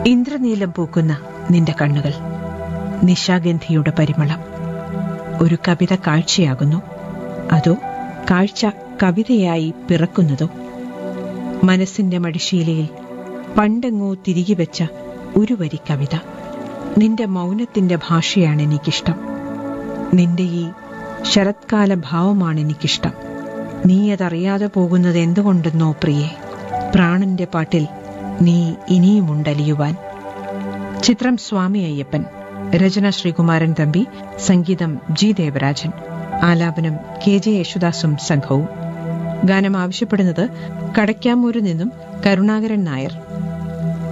ഇന്ദ്രനീലം പൂക്കുന്ന നിന്റെ കണ്ണുകൾ, നിശാഗന്ധിയുടെ പരിമളം. ഒരു കവിത കാഴ്ചയാകുന്നു, അതോ കാഴ്ച കവിതയായി പിറക്കുന്നതോ? മനസ്സിന്റെ മടിശീലയിൽ പണ്ടെങ്ങോ തിരികെ വെച്ച ഒരു വരി കവിത. നിന്റെ മൗനത്തിന്റെ ഭാഷയാണ് എനിക്കിഷ്ടം. നിന്റെ ഈ ശരത്കാല ഭാവമാണ് എനിക്കിഷ്ടം. നീ അതറിയാതെ പോകുന്നത് എന്തുകൊണ്ടെന്നോ പ്രിയേ, പ്രാണന്റെ പാട്ടിൽ നീ ഇനിയുമുണ്ടലിയുവാൻ. ചിത്രം സ്വാമി അയ്യപ്പൻ. രചന ശ്രീകുമാരൻ തമ്പി. സംഗീതം ജി ദേവരാജൻ. ആലാപനം KJ യേശുദാസും സംഘവും. ഗാനം ആവശ്യപ്പെടുന്നത് കടയ്ക്കാമൂരിൽ നിന്നും കരുണാകരൻ നായർ.